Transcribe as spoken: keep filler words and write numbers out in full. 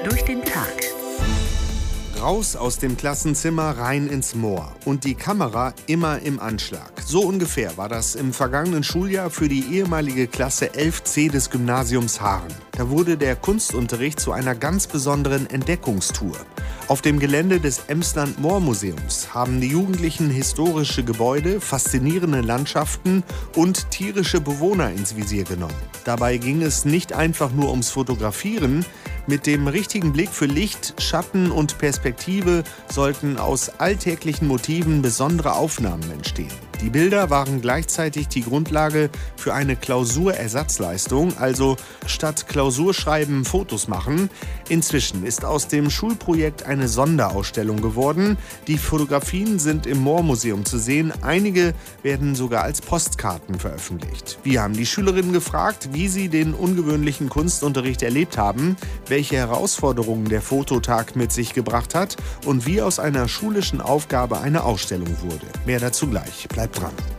durch den Tag. Raus aus dem Klassenzimmer, rein ins Moor und die Kamera immer im Anschlag. So ungefähr war das im vergangenen Schuljahr für die ehemalige Klasse elf C des Gymnasiums Haaren. Da wurde der Kunstunterricht zu einer ganz besonderen Entdeckungstour. Auf dem Gelände des Emsland-Moor-Museums haben die Jugendlichen historische Gebäude, faszinierende Landschaften und tierische Bewohner ins Visier genommen. Dabei ging es nicht einfach nur ums Fotografieren. Mit dem richtigen Blick für Licht, Schatten und Perspektive sollten aus alltäglichen Motiven besondere Aufnahmen entstehen. Die Bilder waren gleichzeitig die Grundlage für eine Klausurersatzleistung, also statt Klausurschreiben Fotos machen. Inzwischen ist aus dem Schulprojekt eine Sonderausstellung geworden. Die Fotografien sind im Moormuseum zu sehen. Einige werden sogar als Postkarten veröffentlicht. Wir haben die Schülerinnen gefragt, wie sie den ungewöhnlichen Kunstunterricht erlebt haben, welche Herausforderungen der Fototag mit sich gebracht hat und wie aus einer schulischen Aufgabe eine Ausstellung wurde. Mehr dazu gleich. Bleibt dran.